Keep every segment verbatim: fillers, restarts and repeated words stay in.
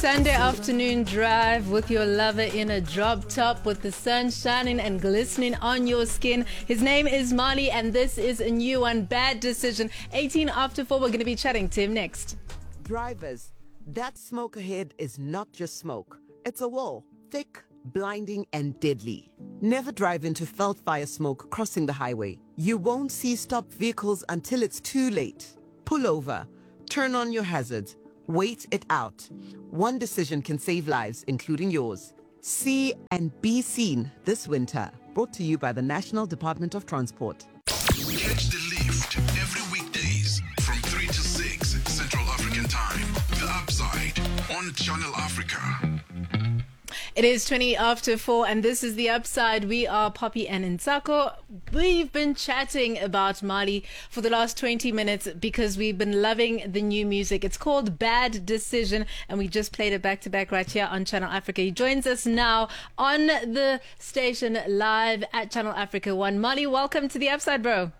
Sunday afternoon drive with your lover in a drop top with the sun shining and glistening on your skin. His name is Mali, and this is a new one, Bad Decision. eighteen after four, we're going to be chatting to him next. Drivers, that smoke ahead is not just smoke. It's a wall, thick, blinding, and deadly. Never drive into felt fire smoke crossing the highway. You won't see stopped vehicles until it's too late. Pull over, turn on your hazards, wait it out. One decision can save lives, including yours. See and be seen this winter. Brought to you by the National Department of Transport. Catch the lift every weekdays from three to six Central African Time. The Upside on Channel Africa. It is twenty after four, and this is The Upside. We are Poppy and Nsako. We've been chatting about Mali for the last twenty minutes because we've been loving the new music. It's called Bad Decision, and we just played it back to back right here on Channel Africa. He joins us now on the station live at Channel Africa One. Mali, welcome to The Upside, bro.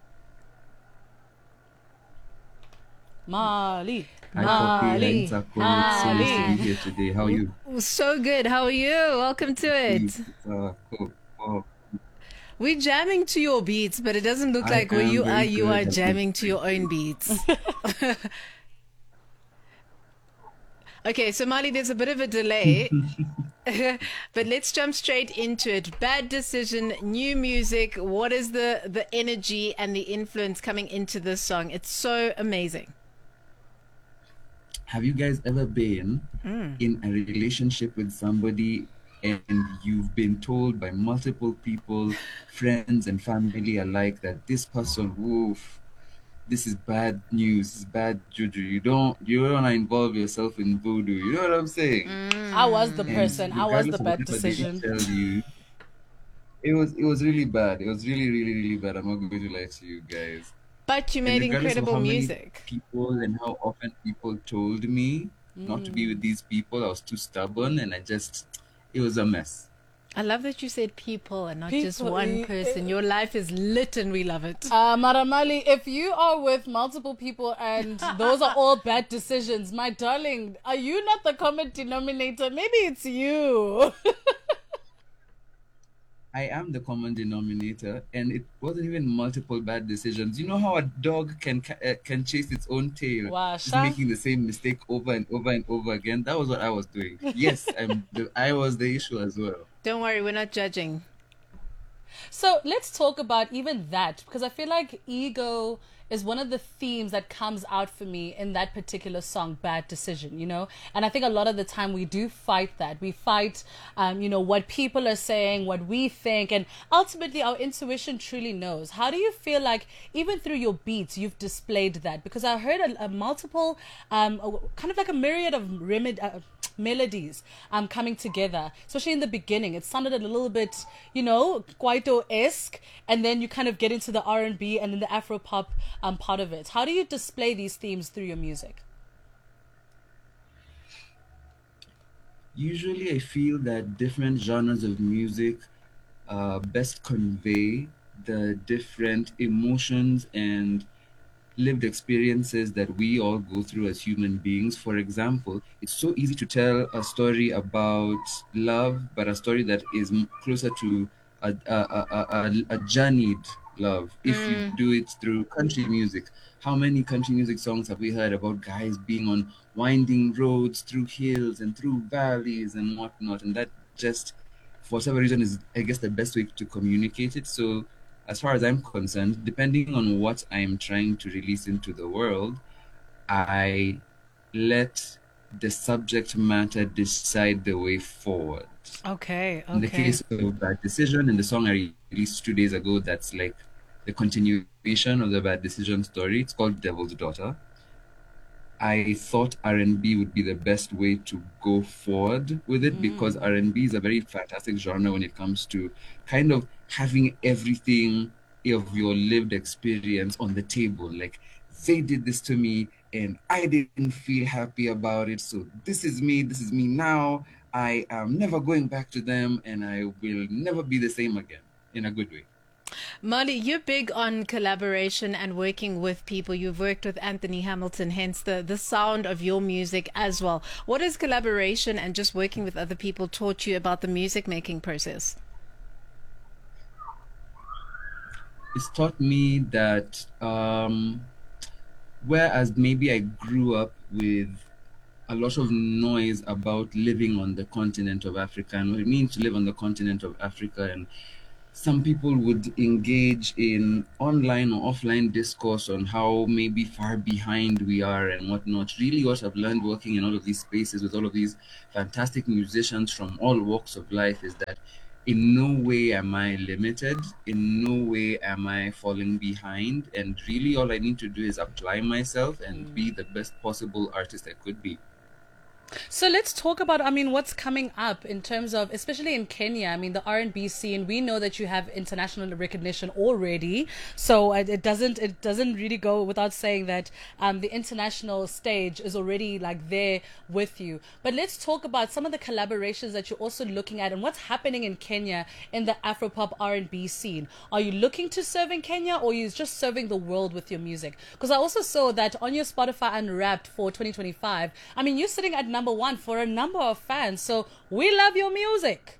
Mali. Hi, Poppy. Mali. Hi, Nsako. It's so nice to be here today. How are you? So good. How are you? Welcome to it. Uh, cool. Oh, We're jamming to your beats, but it doesn't look I like where am you very are, you good are at jamming this. to your own beats. Okay, so Mali, there's a bit of a delay, but let's jump straight into it. Bad Decision, new music. What is the, the energy and the influence coming into this song? It's so amazing. have you guys ever been Mm. in a relationship with somebody and you've been told by multiple people, friends and family alike, that this person, woof, this is bad news, this is bad juju. You don't you don't want to involve yourself in voodoo. You know what I'm saying? I was the And person. I was the regardless of bad whatever they decision. tell you, it was it was really bad. It was really, really, really bad. I'm not going to lie to you guys. But you And made regardless of incredible how many music. people and how often people told me not to be with these people, I was too stubborn, and I just it was a mess. I love that you said people and not just People, one eh, person. Your life is lit and we love it. Uh, Maramali, if you are with multiple people and those are all bad decisions, my darling, are you not the common denominator? Maybe it's you. I am the common denominator, and it wasn't even multiple bad decisions. You know how a dog can ca- uh, can chase its own tail, Wow, just Sha. making the same mistake over and over and over again. That was what I was doing. Yes, I'm the, I was the issue as well. Don't worry, we're not judging. So let's talk about even that, because I feel like ego is one of the themes that comes out for me in that particular song, Bad Decision, you know? And I think a lot of the time we do fight that. We fight, um, you know, what people are saying, what we think, and ultimately our intuition truly knows. How do you feel like, even through your beats, you've displayed that? Because I heard a, a multiple, um, a- kind of like a myriad of remed- uh, melodies um, coming together, especially in the beginning. It sounded a little bit, you know, Kwaito-esque, and then you kind of get into the R and B and then the Afro-pop um, part of it. How do you display these themes through your music? Usually, I feel that different genres of music uh, best convey the different emotions and lived experiences that we all go through as human beings. For example, it's so easy to tell a story about love, but a story that is m- closer to a, a, a, a, a a journeyed love. If you do it through country music, how many country music songs have we heard about guys being on winding roads through hills and through valleys and whatnot? And that just, for some reason, is, I guess, the best way to communicate it. So as far as I'm concerned, depending on what I'm trying to release into the world, I let the subject matter decide the way forward. Okay, In the okay. case of Bad Decision, in the song I released two days ago, that's like the continuation of the Bad Decision story. It's called Devil's Daughter. I thought R and B would be the best way to go forward with it because R and B is a very fantastic genre when it comes to kind of having everything of your lived experience on the table. Like, they did this to me and I didn't feel happy about it. So this is me, this is me now. I am never going back to them and I will never be the same again, in a good way. Molly, you're big on collaboration and working with people. You've worked with Anthony Hamilton, hence the, the sound of your music as well. What has collaboration and just working with other people taught you about the music making process? It's taught me that um, whereas maybe I grew up with a lot of noise about living on the continent of Africa and what it means to live on the continent of Africa, and some people would engage in online or offline discourse on how maybe far behind we are and whatnot. Really, what I've learned working in all of these spaces with all of these fantastic musicians from all walks of life is that in no way am I limited, in no way am I falling behind, and really all I need to do is apply myself and be the best possible artist I could be. So let's talk about, I mean, what's coming up in terms of, especially in Kenya, I mean, the R and B scene. We know that you have international recognition already, so it it doesn't it doesn't really go without saying that um, the international stage is already like there with you. But let's talk about some of the collaborations that you're also looking at and what's happening in Kenya in the Afropop R and B scene. Are you looking to serve in Kenya, or are you just serving the world with your music? Because I also saw that on your Spotify Unwrapped for twenty twenty-five, I mean, you're sitting at number one for a number of fans, so we love your music.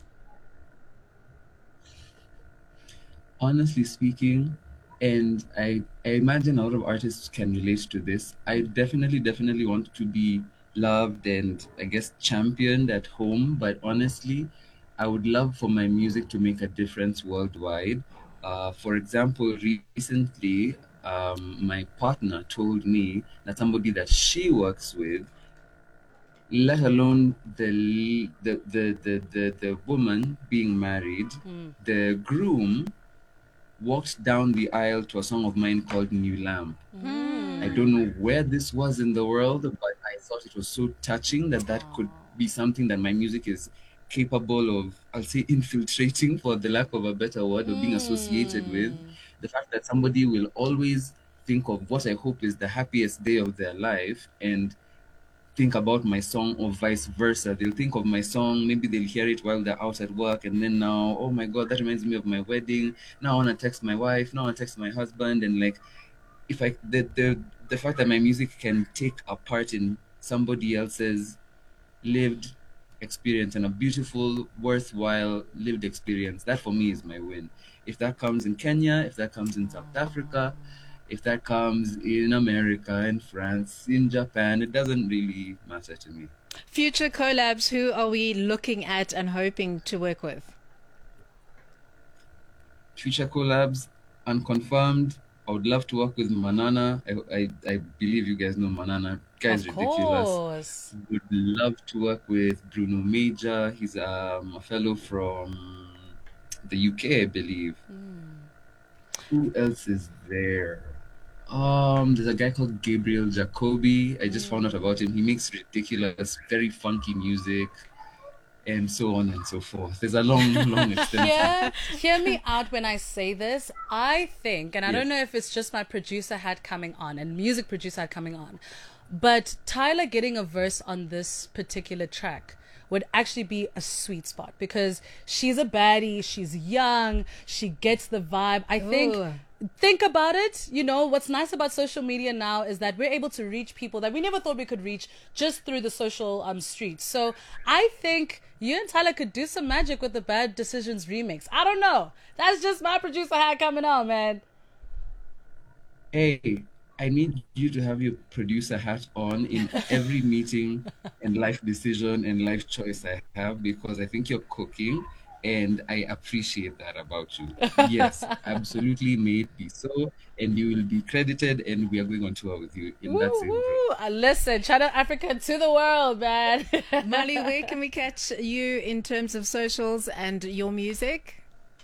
Honestly speaking, and I, I imagine a lot of artists can relate to this, I definitely, definitely want to be loved and I guess championed at home, but honestly, I would love for my music to make a difference worldwide. Uh, for example, recently, um, my partner told me that somebody that she works with, let alone the the the the, the, the woman being married, Mm. the groom walked down the aisle to a song of mine called New Lamb. I don't know where this was in the world, but I thought it was so touching that that could be something that my music is capable of, I'll say, infiltrating, for the lack of a better word, or being associated with. The fact that somebody will always think of what I hope is the happiest day of their life and think about my song, or vice versa. They'll think of my song, maybe they'll hear it while they're out at work, and then now, oh my God, that reminds me of my wedding. Now I want to text my wife, now I want to text my husband. And like, if I, the, the, the fact that my music can take a part in somebody else's lived experience, and a beautiful, worthwhile lived experience, that for me is my win. If that comes in Kenya, if that comes in South Africa, if that comes in America, in France, in Japan, it doesn't really matter to me. Future collabs, who are we looking at and hoping to work with? Future collabs, unconfirmed. I would love to work with Manana. I, I, I believe you guys know Manana. Guy's Of ridiculous. course. Would love to work with Bruno Major. He's um, a fellow from the U K, I believe. Who else is there? Um, there's a guy called Gabriel Jacobi. I just found out about him. He makes ridiculous, very funky music, and so on and so forth. There's a long, long extension. Hear, hear me out when I say this. I think, and I Yes. don't know if it's just my producer hat coming on and music producer hat coming on, but Tyler getting a verse on this particular track would actually be a sweet spot, because she's a baddie, she's young, she gets the vibe. I think Ooh. think about it. You know, what's nice about social media now is that we're able to reach people that we never thought we could reach just through the social um streets. So I think you and Tyler could do some magic with the Bad Decisions remix. I don't know. That's just my producer hat coming on, man. Hey, I need you to have your producer hat on in every meeting and life decision and life choice I have, because I think you're cooking and I appreciate that about you. Yes, absolutely, may it be so, and you will be credited, and we are going on tour with you in that Woo, same woo. breath. Uh, listen, Channel Africa to the world, man. Molly, where can we catch you in terms of socials and your music?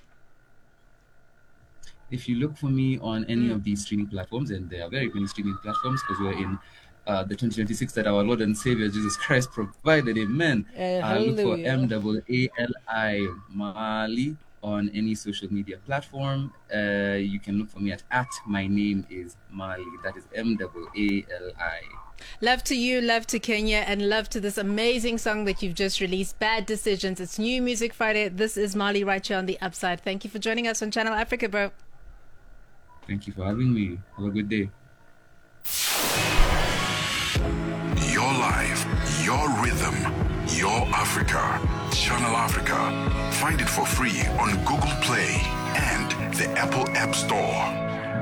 If you look for me on any of these streaming platforms, and there are very many streaming platforms because we're in uh, the twenty twenty-six that our Lord and Savior Jesus Christ provided, amen. Eh, Uh, look for hallelujah. M A A L I Mali on any social media platform. Uh, you can look for me at, at my name is Mali. That is M A A L I. Love to you, love to Kenya, and love to this amazing song that you've just released, Bad Decisions. It's New Music Friday. This is Mali right here on The Upside. Thank you for joining us on Channel Africa, bro. Thank you for having me. Have a good day. Your life, your rhythm, your Africa. Channel Africa. Find it for free on Google Play and the Apple App Store.